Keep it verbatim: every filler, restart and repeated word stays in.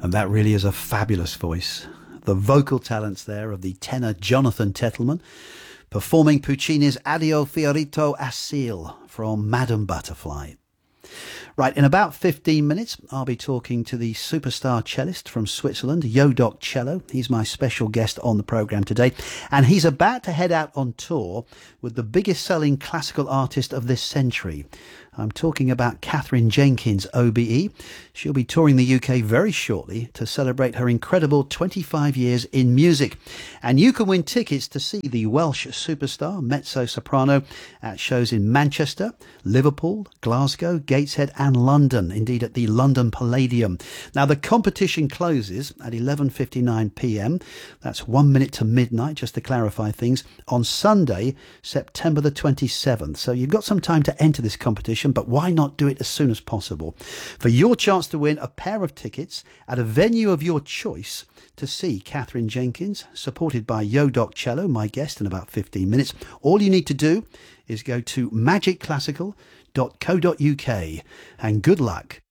And that really is a fabulous voice. The vocal talents there of the tenor Jonathan Tettleman, performing Puccini's Addio Fiorito Assil from Madame Butterfly. Right, in about fifteen minutes, I'll be talking to the superstar cellist from Switzerland, Yodoc Cello. He's my special guest on the programme today, and he's about to head out on tour with the biggest selling classical artist of this century. I'm talking about Katherine Jenkins, O B E. She'll be touring the U K very shortly to celebrate her incredible twenty-five years in music. And you can win tickets to see the Welsh superstar, mezzo-soprano, at shows in Manchester, Liverpool, Glasgow, Gateshead and London, indeed at the London Palladium. Now, the competition closes at eleven fifty-nine p m. That's one minute to midnight, just to clarify things, on Sunday, September the twenty-seventh. So you've got some time to enter this competition, but why not do it as soon as possible? For your chance to win a pair of tickets at a venue of your choice to see Katherine Jenkins, supported by Yodoc Cello, my guest in about fifteen minutes, all you need to do is go to magic classical dot co dot uk, and good luck.